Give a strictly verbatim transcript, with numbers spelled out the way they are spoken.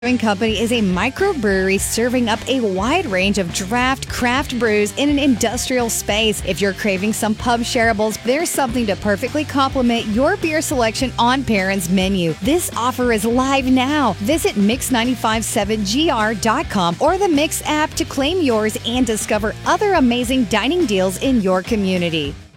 Brewing Company is a microbrewery serving up a wide range of draft craft brews in an industrial space. If you're craving some pub shareables, there's something to perfectly complement your beer selection on Perrin's menu. This offer is live now. Visit mix nine five seven G R dot com or the Mix app to claim yours and discover other amazing dining deals in your community.